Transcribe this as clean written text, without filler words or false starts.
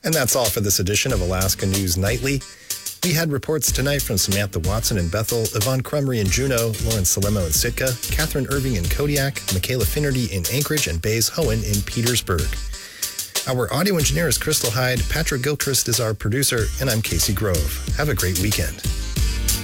And that's all for this edition of Alaska News Nightly. We had reports tonight from Samantha Watson in Bethel, Yvonne Crumry in Juneau, Lauren Salemo in Sitka, Catherine Irving in Kodiak, Michaela Finnerty in Anchorage, and Baze Hohen in Petersburg. Our audio engineer is Crystal Hyde, Patrick Gilchrist is our producer, and I'm Casey Grove. Have a great weekend.